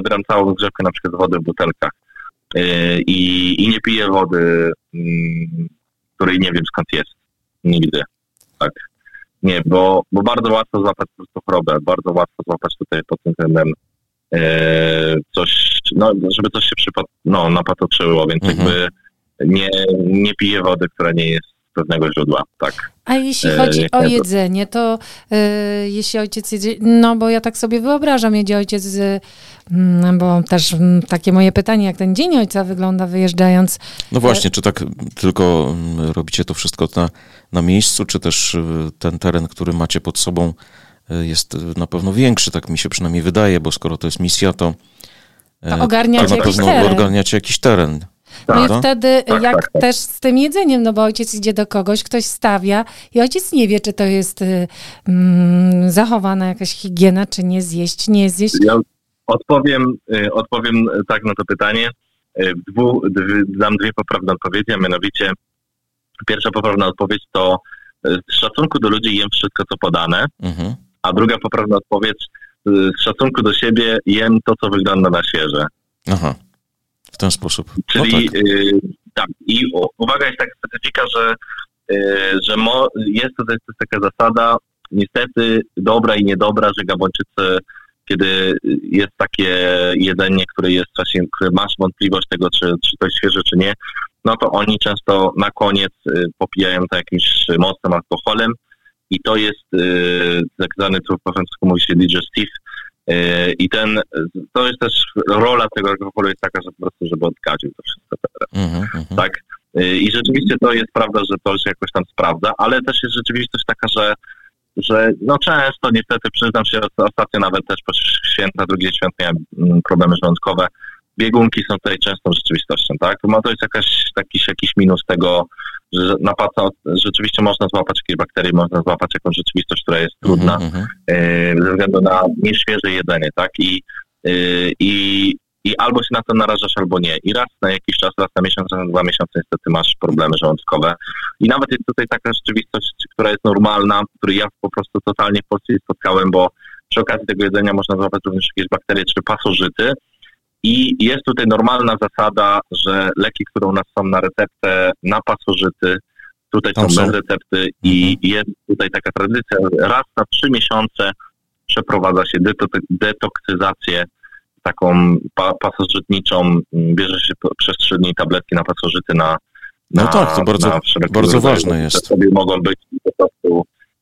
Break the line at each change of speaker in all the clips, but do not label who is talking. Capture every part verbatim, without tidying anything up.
zabieram całą rozgrzewkę na przykład wody w butelkach yy, i, i nie piję wody, yy, której nie wiem skąd jest. Nigdy. Tak. Nie, bo, bo bardzo łatwo złapać po prostu chorobę, bardzo łatwo złapać tutaj pod tym względem yy, coś, no, żeby coś się przypad, no, napatoczyło, więc mhm. jakby nie, nie piję wody, która nie jest z pewnego źródła, tak.
A jeśli chodzi yy, o jedzenie, to yy, jeśli ojciec jedzie, no bo ja tak sobie wyobrażam, jedzie ojciec z, yy, bo też yy, takie moje pytanie, jak ten dzień ojca wygląda wyjeżdżając.
No właśnie, czy tak tylko robicie to wszystko na, na miejscu, czy też ten teren, który macie pod sobą jest na pewno większy, tak mi się przynajmniej wydaje, bo skoro to jest misja, to,
to ogarniacie
to na pewno
teren.
ogarniacie jakiś teren.
No i wtedy, tak, jak tak, tak. też z tym jedzeniem, no bo ojciec idzie do kogoś, ktoś stawia i ojciec nie wie, czy to jest mm, zachowana jakaś higiena, czy nie zjeść, nie zjeść.
Ja odpowiem, odpowiem tak na to pytanie. Dwu, dam dwie poprawne odpowiedzi, a mianowicie pierwsza poprawna odpowiedź to z szacunku do ludzi jem wszystko, co podane, mhm. a druga poprawna odpowiedź z szacunku do siebie jem to, co wygląda na świeże.
Aha. W ten sposób.
Czyli
no tak.
Y, tak, i u, uwaga jest taka specyfika, że, y, że mo, jest tutaj jest taka zasada, niestety dobra i niedobra, że Gabończycy, kiedy jest takie jedzenie, które jest właśnie, które masz wątpliwość tego, czy, czy to jest świeże, czy nie, no to oni często na koniec y, popijają to jakimś mocnym alkoholem i to jest y, tak zwany, co po francusku mówi się digestive. I ten, to jest też rola tego alkoholu jest taka, że po prostu, żeby odkadził to wszystko teraz. Mm-hmm. Tak? I rzeczywiście to jest prawda, że to się jakoś tam sprawdza, ale też jest rzeczywistość taka, że, że no często niestety, przyznam się, ostatnio nawet też po święta, drugie święta miałem problemy żołądkowe. Biegunki są tutaj częstą rzeczywistością, tak? No to jest jakaś, jakiś, jakiś minus tego, że na paca rzeczywiście można złapać jakieś bakterie, można złapać jakąś rzeczywistość, która jest trudna mm-hmm. yy, ze względu na nieświeże jedzenie, tak? I, yy, i, i albo się na to narażasz, albo nie. I raz na jakiś czas, raz na miesiąc, raz na dwa miesiące niestety masz problemy żołądkowe. I nawet jest tutaj taka rzeczywistość, która jest normalna, której ja po prostu totalnie w Polsce spotkałem, bo przy okazji tego jedzenia można złapać również jakieś bakterie czy pasożyty. I jest tutaj normalna zasada, że leki, które u nas są na receptę, na pasożyty, tutaj są, są bez recepty i jest tutaj taka tradycja, raz na trzy miesiące przeprowadza się deto- detoksyzację taką pa- pasożytniczą, bierze się przez trzy dni tabletki na pasożyty na, na
no tak, to bardzo, bardzo ważne jest.
Sobie mogą być po prostu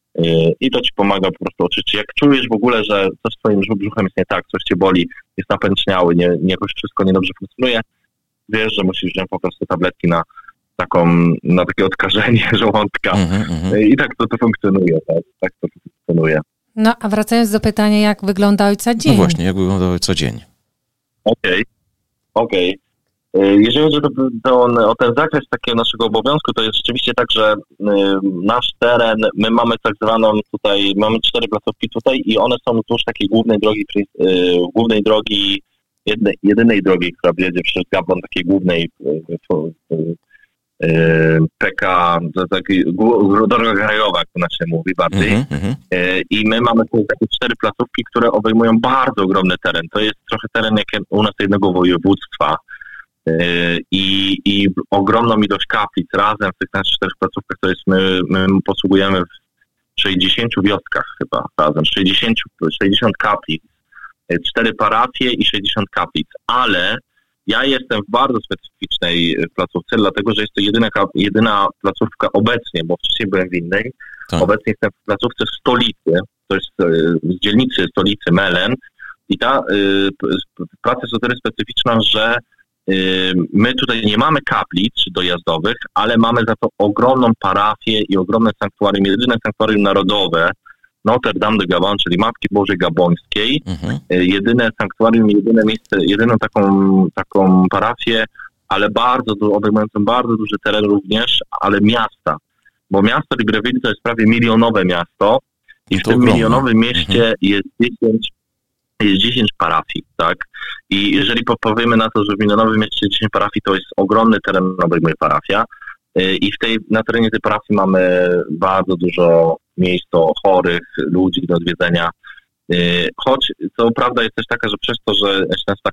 i to ci pomaga po prostu oczyścić. Jak czujesz w ogóle, że coś z twoim brzuchem jest nie tak, coś cię boli, jest napęczniały, nie, nie jakoś wszystko niedobrze funkcjonuje, wiesz, że musisz wziąć po prostu tabletki na taką, na takie odkażenie żołądka. Mm-hmm. I tak to, to funkcjonuje, tak, tak to, to funkcjonuje.
No, a wracając do pytania, jak wygląda ojca dzień?
No właśnie, jak wygląda ojca dzień?
Okej, okay. okej. Okay. Jeżeli chodzi o, to, o ten zakres takiego naszego obowiązku, to jest rzeczywiście tak, że y, nasz teren, my mamy tak zwaną tutaj, mamy cztery placówki tutaj i one są wzdłuż takiej głównej drogi, y, głównej drogi, jednej, jedynej drogi, która wiedzie przez Gabon, takiej głównej y, y, y, P K, takiej droga krajowa, jak to na się mówi bardziej. Mm-hmm. Y, I my mamy tutaj takie cztery placówki, które obejmują bardzo ogromny teren. To jest trochę teren jak u nas jednego województwa. I, i ogromną ilość kaplic razem w tych naszych czterech placówkach, to jest my, my posługujemy w sześćdziesięciu wioskach chyba razem, sześćdziesiąt, sześćdziesiąt kaplic, cztery parafie i sześćdziesiąt kaplic, ale ja jestem w bardzo specyficznej placówce, dlatego że jest to jedyna, jedyna placówka obecnie, bo wcześniej byłem w innej, tak. Obecnie jestem w placówce w stolicy, to jest z dzielnicy stolicy Melen i ta y, praca jest o tyle specyficzna, że my tutaj nie mamy kaplic dojazdowych, ale mamy za to ogromną parafię i ogromne sanktuarium, jedyne sanktuarium narodowe Notre Dame de Gabon, czyli Matki Bożej Gabońskiej. Mhm. Jedyne sanktuarium, jedyne miejsce, jedyną taką, taką parafię, ale bardzo, obejmującą bardzo duży teren również, ale miasta. Bo miasto Libreville to jest prawie milionowe miasto i w to tym ogromne. milionowym mieście mhm. jest dziesięć jest dziesięć parafii, tak? I jeżeli powiemy na to, że w milionowym mieście dziesięć parafii, to jest ogromny teren, obejmuje parafia. I w tej, na terenie tej parafii mamy bardzo dużo miejsc do chorych, ludzi do odwiedzenia. Choć co prawda jest też taka, że przez to, że ja się tak